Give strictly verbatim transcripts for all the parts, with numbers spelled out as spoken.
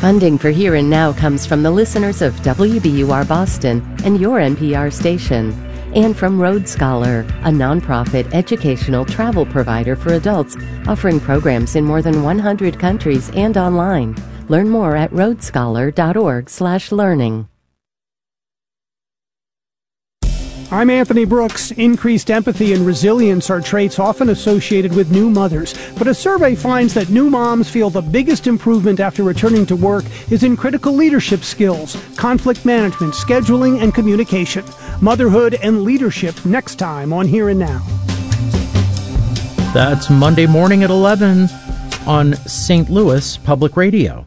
Funding for Here and Now comes from the listeners of W B U R Boston and your N P R station, and from Road Scholar, a nonprofit educational travel provider for adults offering programs in more than one hundred countries and online. Learn more at roadscholar.org slash learning. I'm Anthony Brooks. Increased empathy and resilience are traits often associated with new mothers, but a survey finds that new moms feel the biggest improvement after returning to work is in critical leadership skills, conflict management, scheduling, and communication. Motherhood and leadership next time on Here and Now. That's Monday morning at eleven on Saint Louis Public Radio.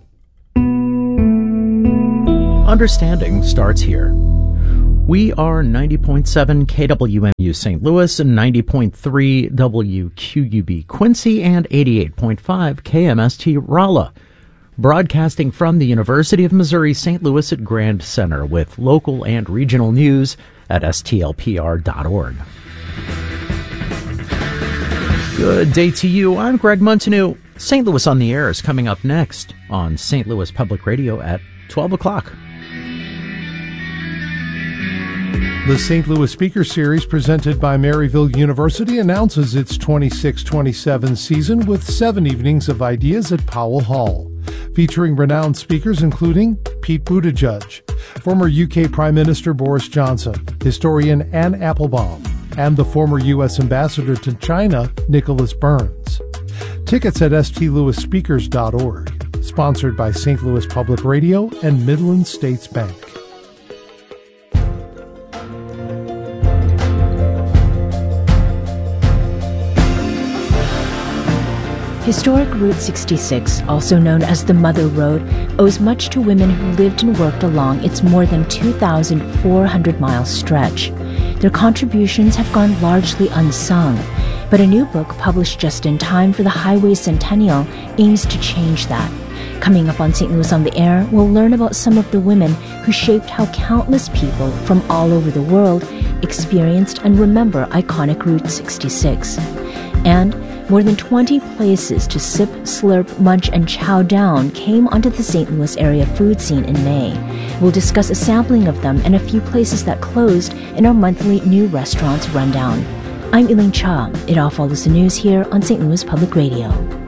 Understanding starts here. We are ninety point seven K W M U Saint Louis and ninety point three W Q U B Quincy and eighty-eight point five K M S T Rolla, broadcasting from the University of Missouri Saint Louis at Grand Center with local and regional news at S T L P R dot org. Good day to you. I'm Greg Montanew. Saint Louis on the Air is coming up next on Saint Louis Public Radio at twelve o'clock. The Saint Louis Speaker Series, presented by Maryville University, announces its twenty-six twenty-seven season with seven evenings of ideas at Powell Hall, featuring renowned speakers including Pete Buttigieg, former U K Prime Minister Boris Johnson, historian Anne Applebaum, and the former U S Ambassador to China, Nicholas Burns. Tickets at S T Louis speakers dot org. Sponsored by Saint Louis Public Radio and Midland States Bank. Historic Route sixty-six, also known as the Mother Road, owes much to women who lived and worked along its more than two thousand four hundred mile stretch. Their contributions have gone largely unsung, but a new book published just in time for the Highway Centennial aims to change that. Coming up on Saint Louis on the Air, we'll learn about some of the women who shaped how countless people from all over the world experienced and remember iconic Route sixty-six. And more than twenty places to sip, slurp, munch, and chow down came onto the Saint Louis area food scene in May. We'll discuss a sampling of them and a few places that closed in our monthly New Restaurants Rundown. I'm Elaine Cha. It all follows the news here on Saint Louis Public Radio.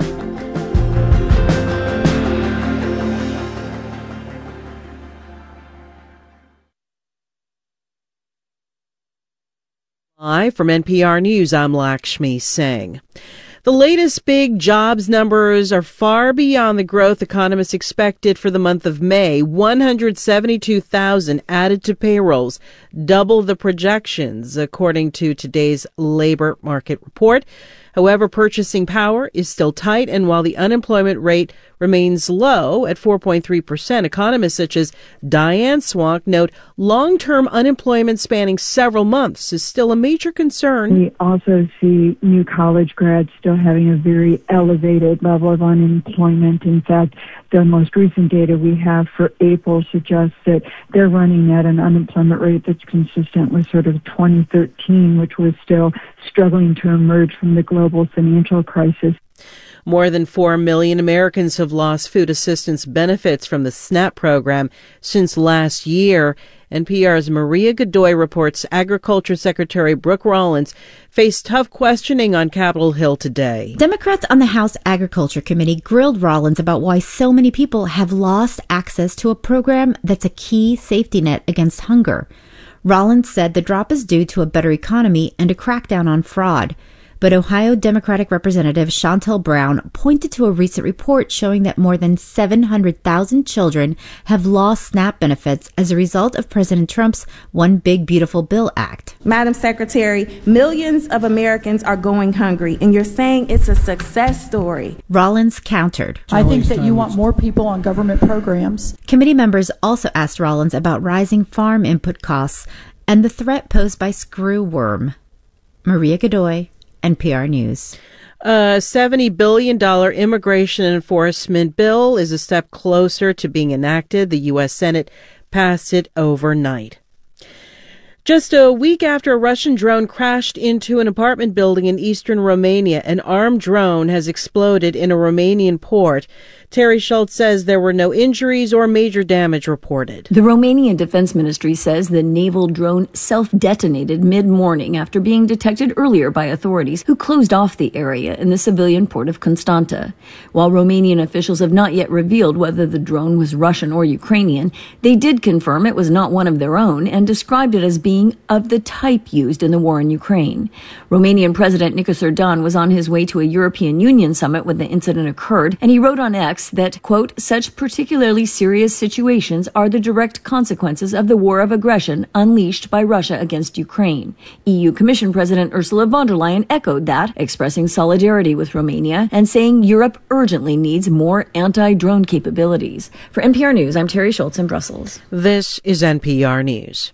Live from N P R News, I'm Lakshmi Singh. The latest big jobs numbers are far beyond the growth economists expected for the month of May. one hundred seventy-two thousand added to payrolls, double the projections, according to today's labor market report. However, purchasing power is still tight, and while the unemployment rate remains low at four point three percent, economists such as Diane Swank note long-term unemployment spanning several months is still a major concern. We also see new college grads still having a very elevated level of unemployment. In fact, the most recent data we have for April suggests that they're running at an unemployment rate that's consistent with sort of twenty thirteen, which was still struggling to emerge from the global financial crisis. More than four million Americans have lost food assistance benefits from the SNAP program since last year. N P R's Maria Godoy reports Agriculture Secretary Brooke Rollins faced tough questioning on Capitol Hill today. Democrats on the House Agriculture Committee grilled Rollins about why so many people have lost access to a program that's a key safety net against hunger. Rollins said the drop is due to a better economy and a crackdown on fraud. But Ohio Democratic Representative Shontel Brown pointed to a recent report showing that more than seven hundred thousand children have lost SNAP benefits as a result of President Trump's One Big Beautiful Bill Act. Madam Secretary, millions of Americans are going hungry, and you're saying it's a success story. Rollins countered. I think that you want more people on government programs. Committee members also asked Rollins about rising farm input costs and the threat posed by screwworm. Maria Godoy, N P R News. A seventy billion dollars immigration enforcement bill is a step closer to being enacted. The U S Senate passed it overnight. Just a week after a Russian drone crashed into an apartment building in eastern Romania, an armed drone has exploded in a Romanian port. Terry Schultz says there were no injuries or major damage reported. The Romanian Defense Ministry says the naval drone self-detonated mid-morning after being detected earlier by authorities who closed off the area in the civilian port of Constanta. While Romanian officials have not yet revealed whether the drone was Russian or Ukrainian, they did confirm it was not one of their own and described it as being of the type used in the war in Ukraine. Romanian President Nicos Erdogan was on his way to a European Union summit when the incident occurred, and he wrote on X that, quote, such particularly serious situations are the direct consequences of the war of aggression unleashed by Russia against Ukraine. E U Commission President Ursula von der Leyen echoed that, expressing solidarity with Romania and saying Europe urgently needs more anti-drone capabilities. For N P R News, I'm Terry Schultz in Brussels. This is N P R News.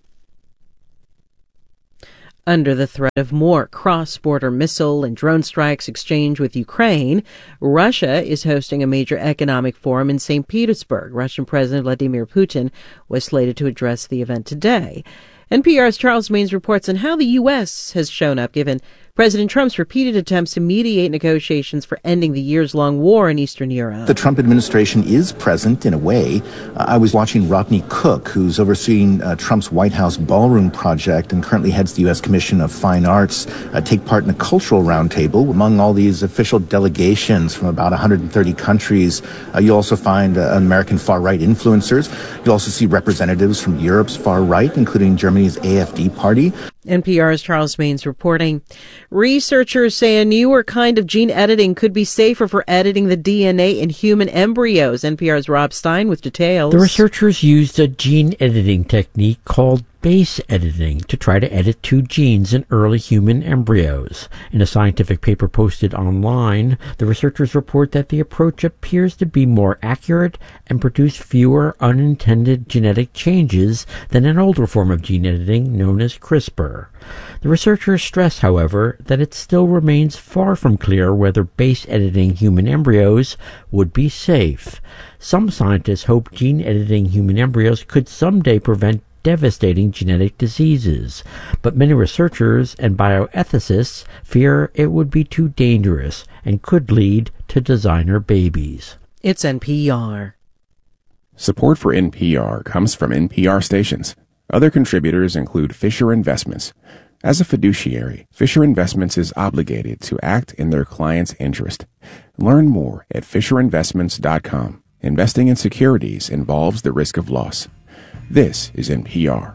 Under the threat of more cross-border missile and drone strikes exchanged with Ukraine, Russia is hosting a major economic forum in Saint Petersburg. Russian President Vladimir Putin was slated to address the event today. N P R's Charles Maines reports on how the U S has shown up given President Trump's repeated attempts to mediate negotiations for ending the years-long war in Eastern Europe. The Trump administration is present in a way. Uh, I was watching Rodney Cook, who's overseeing uh, Trump's White House ballroom project and currently heads the U S Commission of Fine Arts, uh, take part in a cultural roundtable among all these official delegations from about one hundred thirty countries. Uh, you also find uh, American far-right influencers. You also see representatives from Europe's far-right, including Germany's A F D party. N P R's Charles Maines reporting. Researchers say a newer kind of gene editing could be safer for editing the D N A in human embryos. N P R's Rob Stein with details. The researchers used a gene editing technique called base editing to try to edit two genes in early human embryos. In a scientific paper posted online, the researchers report that the approach appears to be more accurate and produce fewer unintended genetic changes than an older form of gene editing known as CRISPR. The researchers stress, however, that it still remains far from clear whether base editing human embryos would be safe. Some scientists hope gene editing human embryos could someday prevent devastating genetic diseases, but many researchers and bioethicists fear it would be too dangerous and could lead to designer babies. It's N P R. Support for N P R comes from N P R stations. Other contributors include Fisher Investments. As a fiduciary, Fisher Investments is obligated to act in their client's interest. Learn more at fisher investments dot com. Investing in securities involves the risk of loss. This is N P R.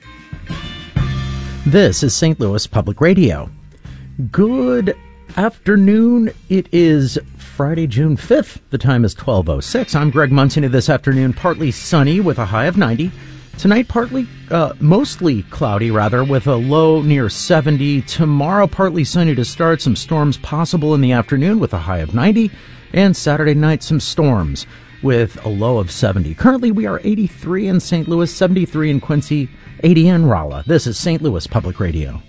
This is Saint Louis Public Radio. Good afternoon. It is Friday, June fifth. The time is twelve oh six. I'm Greg Monsini. This afternoon, partly sunny with a high of ninety. Tonight, partly, uh, mostly cloudy, rather, with a low near seventy. Tomorrow, partly sunny to start. Some storms possible in the afternoon with a high of ninety. And Saturday night, some storms with a low of seventy. Currently, we are eighty-three in Saint Louis, seventy-three in Quincy, eighty in Rolla. This is Saint Louis Public Radio.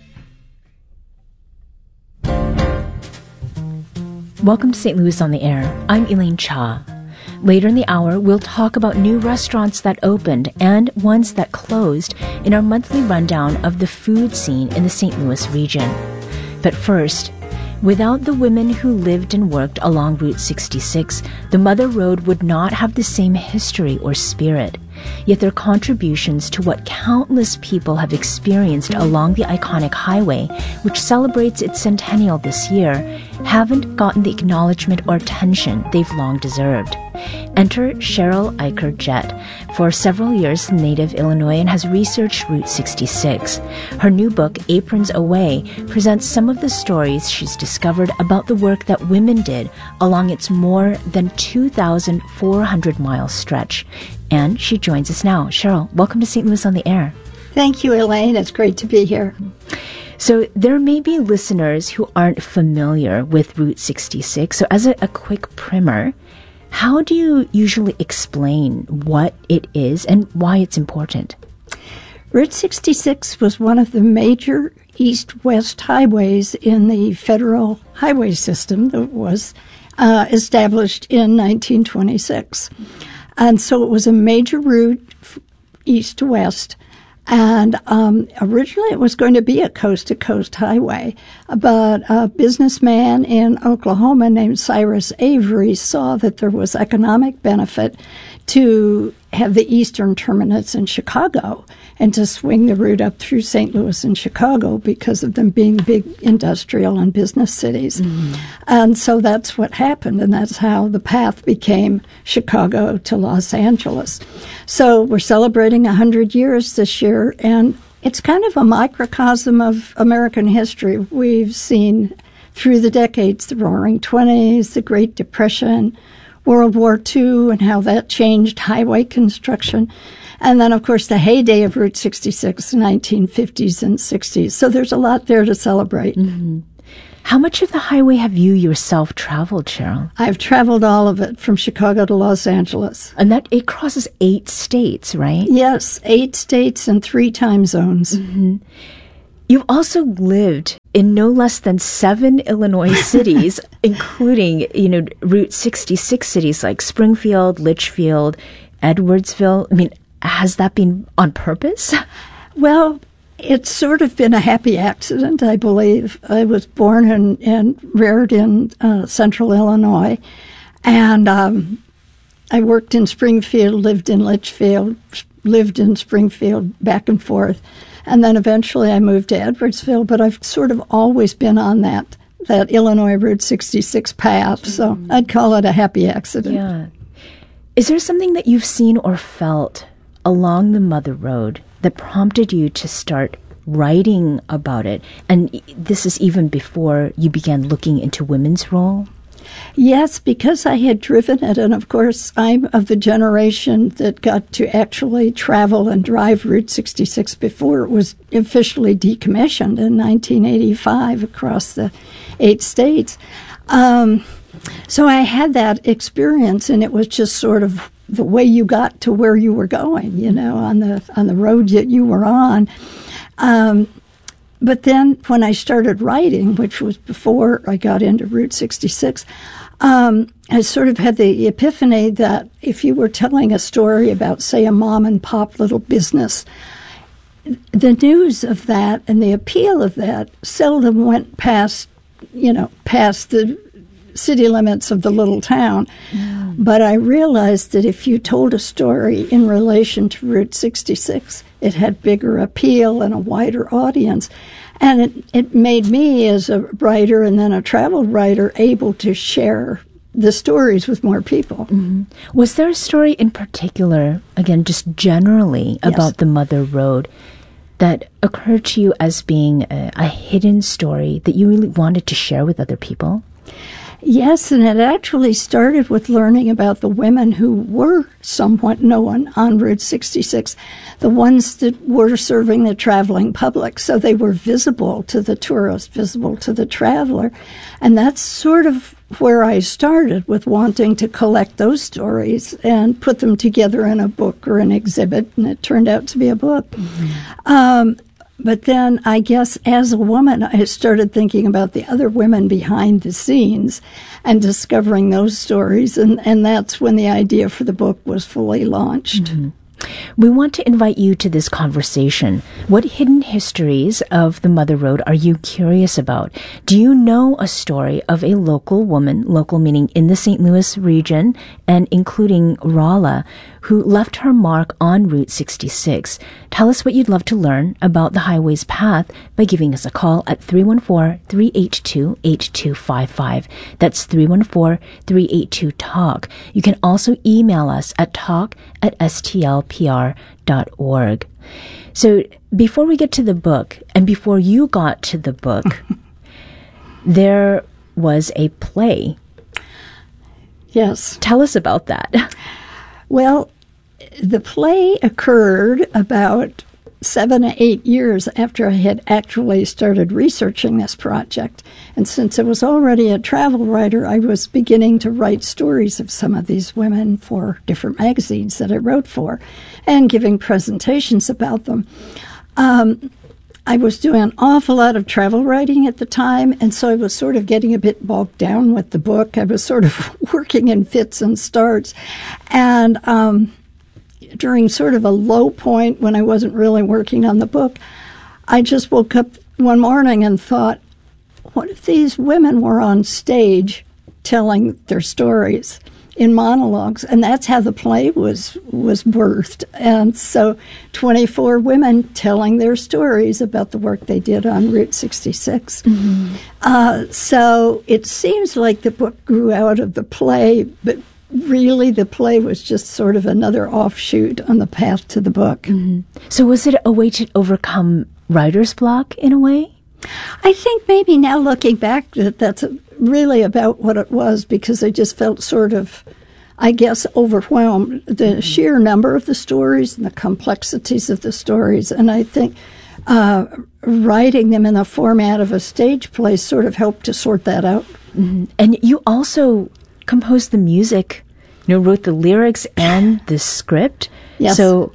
Welcome to Saint Louis on the Air. I'm Elaine Cha. Later in the hour, we'll talk about new restaurants that opened and ones that closed in our monthly rundown of the food scene in the Saint Louis region. But first, without the women who lived and worked along Route sixty-six, the Mother Road would not have the same history or spirit. Yet their contributions to what countless people have experienced along the iconic highway, which celebrates its centennial this year, haven't gotten the acknowledgement or attention they've long deserved. Enter Cheryl Eicher Jett. For several years, native Illinoisan has researched Route sixty-six. Her new book, Aprons Away, presents some of the stories she's discovered about the work that women did along its more than two thousand four hundred mile stretch. And she joins us now. Cheryl, welcome to Saint Louis on the Air. Thank you, Elaine. It's great to be here. So there may be listeners who aren't familiar with Route sixty-six. So as a, a quick primer, how do you usually explain what it is and why it's important? Route sixty-six was one of the major east-west highways in the federal highway system that was uh, established in nineteen twenty-six. And so it was a major route east to west. And um, originally it was going to be a coast-to-coast highway, but a businessman in Oklahoma named Cyrus Avery saw that there was economic benefit to have the eastern terminus in Chicago and to swing the route up through Saint Louis and Chicago because of them being big industrial and business cities. Mm-hmm. And so that's what happened, and that's how the path became Chicago to Los Angeles. So we're celebrating one hundred years this year, and it's kind of a microcosm of American history. We've seen through the decades the Roaring Twenties, the Great Depression, World War Two, and how that changed highway construction. And then, of course, the heyday of Route sixty-six, nineteen fifties and sixties. So there's a lot there to celebrate. Mm-hmm. How much of the highway have you yourself traveled, Cheryl? I've traveled all of it from Chicago to Los Angeles. And that it crosses eight states, right? Yes, eight states and three time zones. Mm-hmm. You've also lived in no less than seven Illinois cities, including, you know, Route sixty-six cities like Springfield, Litchfield, Edwardsville. I mean, has that been on purpose? Well, it's sort of been a happy accident, I believe. I was born and, and reared in uh, central Illinois, and um, I worked in Springfield, lived in Litchfield, lived in Springfield, back and forth. And then eventually I moved to Edwardsville, but I've sort of always been on that, that Illinois Route sixty-six path, so mm-hmm. I'd call it a happy accident. Yeah. Is there something that you've seen or felt along the Mother Road that prompted you to start writing about it? And this is even before you began looking into women's role? Yes, because I had driven it, and of course I'm of the generation that got to actually travel and drive Route sixty-six before it was officially decommissioned in nineteen eighty-five across the eight states. Um, so I had that experience, and it was just sort of the way you got to where you were going, you know, on the on the road that you were on. Um, But then when I started writing, which was before I got into Route sixty-six, um, I sort of had the epiphany that if you were telling a story about, say, a mom and pop little business, the news of that and the appeal of that seldom went past, you know, past the city limits of the little town. Mm. But I realized that if you told a story in relation to Route sixty-six, it had bigger appeal and a wider audience. And it, it made me, as a writer and then a travel writer, able to share the stories with more people. Mm-hmm. Was there a story in particular, again, just generally, Yes. about the Mother Road that occurred to you as being a, a hidden story that you really wanted to share with other people? Yes, and it actually started with learning about the women who were somewhat known on Route sixty-six, the ones that were serving the traveling public. So they were visible to the tourist, visible to the traveler. And that's sort of where I started, with wanting to collect those stories and put them together in a book or an exhibit, and it turned out to be a book. Mm-hmm. Um, But then I guess as a woman, I started thinking about the other women behind the scenes and discovering those stories. And, and that's when the idea for the book was fully launched. Mm-hmm. We want to invite you to this conversation. What hidden histories of the Mother Road are you curious about? Do you know a story of a local woman, local meaning in the Saint Louis region and including Rolla, who left her mark on Route sixty-six? Tell us what you'd love to learn about the highway's path by giving us a call at three one four, three eight two, eight two five five. That's three one four, three eight two, talk. You can also email us at talk at s t l p r dot org. So before we get to the book, and before you got to the book, there was a play. Yes. Tell us about that. Well, the play occurred about seven or eight years after I had actually started researching this project. And since I was already a travel writer, I was beginning to write stories of some of these women for different magazines that I wrote for and giving presentations about them. Um, I was doing an awful lot of travel writing at the time, and so I was sort of getting a bit bogged down with the book. I was sort of working in fits and starts. And um, during sort of a low point when I wasn't really working on the book, I just woke up one morning and thought, what if these women were on stage telling their stories in monologues? And that's how the play was was birthed. And so twenty-four women telling their stories about the work they did on Route sixty-six. Mm-hmm. Uh, so it seems like the book grew out of the play, but really the play was just sort of another offshoot on the path to the book. Mm-hmm. So was it a way to overcome writer's block in a way? I think maybe now looking back that that's really about what it was, because I just felt sort of, I guess, overwhelmed. The mm-hmm. sheer number of the stories and the complexities of the stories. And I think uh, writing them in the format of a stage play sort of helped to sort that out. Mm-hmm. And you also composed the music, you know, wrote the lyrics and the script. Yes. So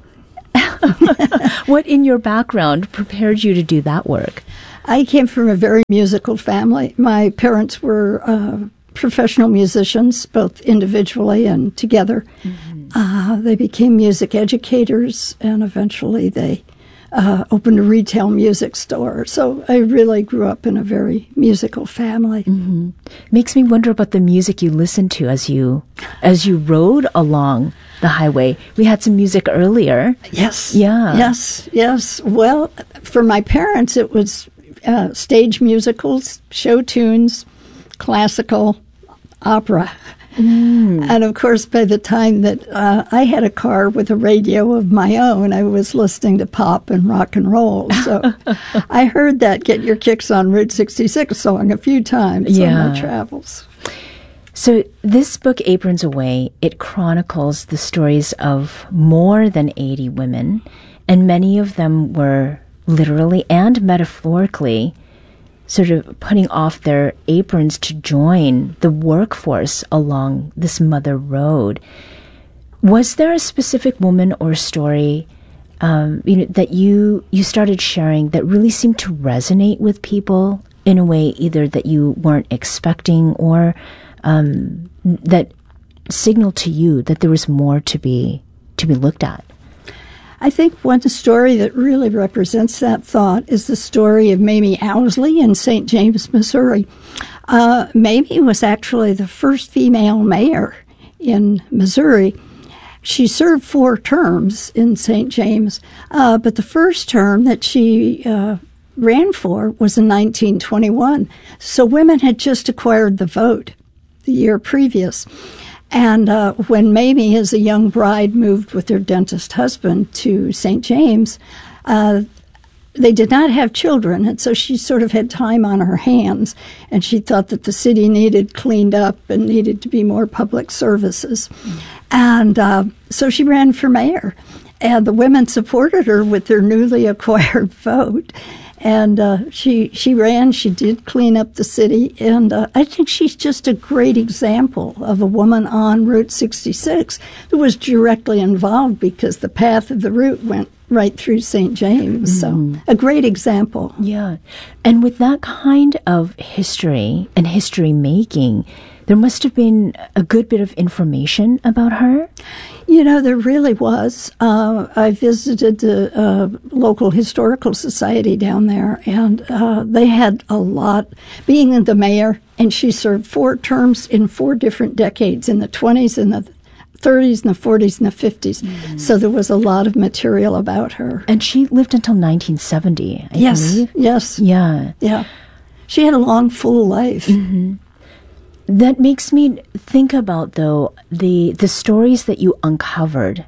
what in your background prepared you to do that work? I came from a very musical family. My parents were uh, professional musicians, both individually and together. Mm-hmm. Uh, they became music educators, and eventually they uh, opened a retail music store. So I really grew up in a very musical family. Mm-hmm. Makes me wonder about the music you listened to as you as you rode along the highway. We had some music earlier. Yes. Yeah. Yes. Yes. Well, for my parents, it was Uh, stage musicals, show tunes, classical, opera. Mm. And of course, by the time that uh, I had a car with a radio of my own, I was listening to pop and rock and roll. So I heard that Get Your Kicks on Route sixty-six song a few times yeah. on my travels. So this book, Aprons Away, it chronicles the stories of more than eighty women, and many of them were literally and metaphorically sort of putting off their aprons to join the workforce along this mother road. Was there a specific woman or story um, you know, that you, you started sharing that really seemed to resonate with people in a way either that you weren't expecting or um, that signaled to you that there was more to be to be looked at? I think one story that really represents that thought is the story of Mamie Owsley in Saint James, Missouri. Uh, Mamie was actually the first female mayor in Missouri. She served four terms in Saint James, uh, but the first term that she uh, ran for was in nineteen twenty-one. So women had just acquired the vote the year previous. And uh, when Mamie, as a young bride, moved with her dentist husband to Saint James, uh, they did not have children, and so she sort of had time on her hands, and she thought that the city needed cleaned up and needed to be more public services. Mm. And uh, so she ran for mayor, and the women supported her with their newly acquired vote. And uh, she she ran, she did clean up the city, and uh, I think she's just a great example of a woman on Route sixty-six who was directly involved because the path of the route went right through Saint James. Mm-hmm. So a great example. Yeah. And with that kind of history and history making, there must have been a good bit of information about her. You know, there really was. Uh, I visited the uh, local historical society down there, and uh, they had a lot. Being the mayor, and she served four terms in four different decades, in the twenties and the thirties and the forties and the fifties. Mm-hmm. So there was a lot of material about her. And she lived until nineteen seventy, I yes, believe. Yes. Yeah. Yeah. She had a long, full life. Mm-hmm. That makes me think about, though, the the stories that you uncovered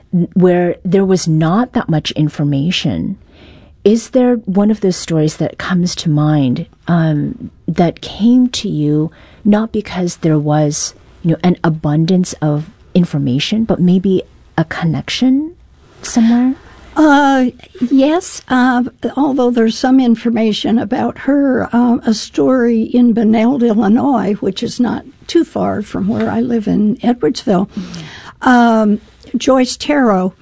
where there was not that much information. Is there one of those stories that comes to mind um, that came to you not because there was, you know, an abundance of information, but maybe a connection somewhere? Uh, yes, uh, although there's some information about her, uh, a story in Benilde, Illinois, which is not too far from where I live in Edwardsville. Mm-hmm. Um, Joyce Tarot,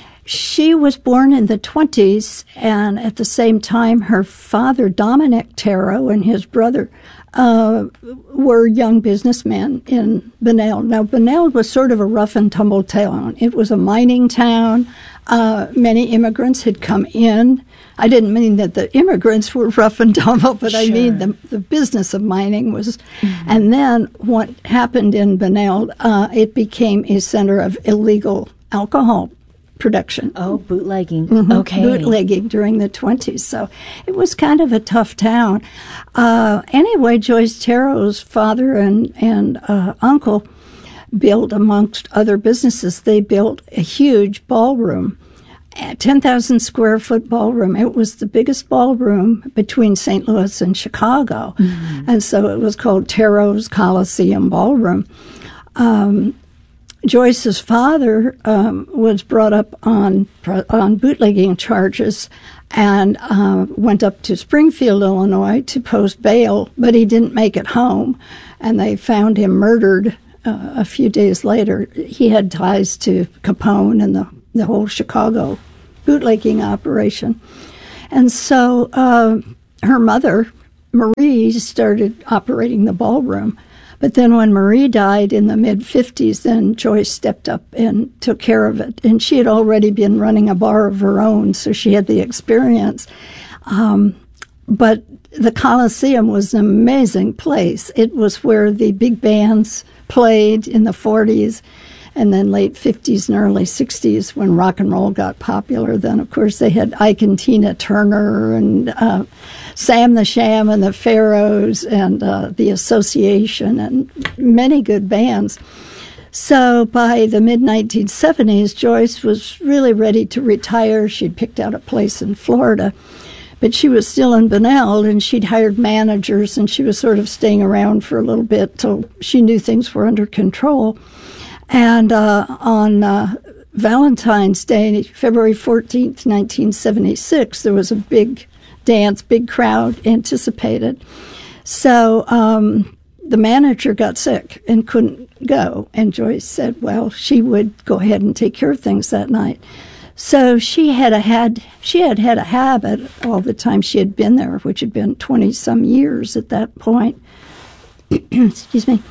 she was born in the twenties, and at the same time, her father, Dominic Tarot, and his brother, uh, were young businessmen in Benilde. Now, Benilde was sort of a rough and tumble town. It was a mining town. Uh, many immigrants had come in. I didn't mean that the immigrants were rough and tumble, but sure. I mean the, the business of mining was. Mm-hmm. And then what happened in Benilde, uh, it became a center of illegal alcohol production. Oh, bootlegging. Mm-hmm. Okay. Bootlegging during the twenties. So it was kind of a tough town. Uh, anyway, Joyce Terroux's father and, and uh, uncle built, amongst other businesses, they built a huge ballroom, a ten thousand square foot ballroom. It was the biggest ballroom between Saint Louis and Chicago. Mm-hmm. And so it was called Terroux's Coliseum Ballroom. Um, Joyce's father um, was brought up on on bootlegging charges and uh, went up to Springfield, Illinois, to post bail, but he didn't make it home, and they found him murdered uh, a few days later. He had ties to Capone and the, the whole Chicago bootlegging operation. And so uh, her mother, Marie, started operating the ballroom. But then when Marie died in the mid-fifties, then Joyce stepped up and took care of it. And she had already been running a bar of her own, so she had the experience. Um, but the Coliseum was an amazing place. It was where the big bands played in the forties, and then late fifties and early sixties when rock and roll got popular. Then, of course, they had Ike and Tina Turner and uh, Sam the Sham and the Pharaohs and uh, the Association and many good bands. So by the mid nineteen seventies, Joyce was really ready to retire. She'd picked out a place in Florida, but she was still in Benilde, and she'd hired managers, and she was sort of staying around for a little bit till she knew things were under control. And uh, on uh, Valentine's Day, February fourteenth, nineteen seventy-six, there was a big dance, big crowd anticipated. So um, the manager got sick and couldn't go. And Joyce said, well, she would go ahead and take care of things that night. So she had a had she had had a habit all the time she had been there, which had been twenty-some years at that point. Excuse me.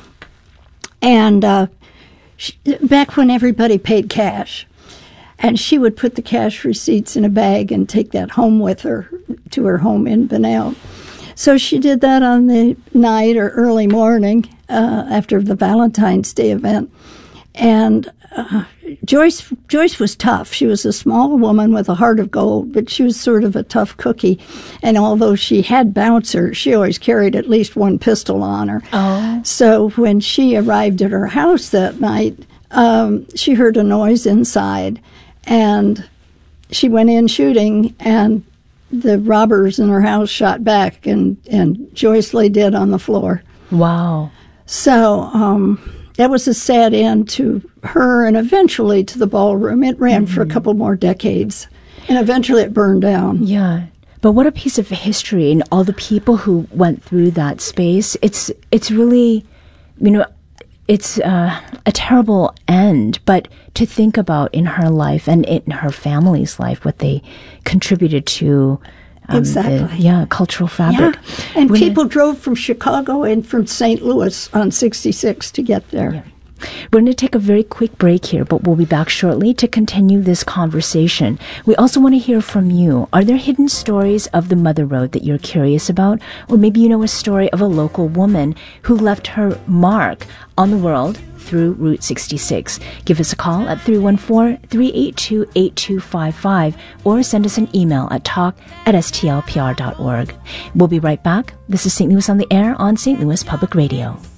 And uh, she, back when everybody paid cash, and she would put the cash receipts in a bag and take that home with her to her home in Benilde. So she did that on the night or early morning uh, after the Valentine's Day event. And uh, Joyce Joyce was tough. She was a small woman with a heart of gold, but she was sort of a tough cookie. And although she had bouncers, she always carried at least one pistol on her. Oh. So when she arrived at her house that night, um, she heard a noise inside, and she went in shooting, and the robbers in her house shot back, and, and Joyce lay dead on the floor. Wow. So um, that was a sad end to her and eventually to the ballroom. It ran mm-hmm. for a couple more decades, and eventually it burned down. Yeah. But what a piece of history, and all the people who went through that space. It's it's really, you know, it's uh, a terrible end, but to think about in her life and in her family's life, what they contributed to um, exactly. the, yeah, cultural fabric. Yeah. And when people it, drove from Chicago and from Saint Louis on sixty-six to get there. Yeah. We're going to take a very quick break here, but we'll be back shortly to continue this conversation. We also want to hear from you. Are there hidden stories of the Mother Road that you're curious about? Or maybe you know a story of a local woman who left her mark on the world through Route sixty-six. Give us a call at three one four, three eight two, eight two five five or send us an email at talk at s t l p r dot org. We'll be right back. This is Saint Louis on the Air on Saint Louis Public Radio.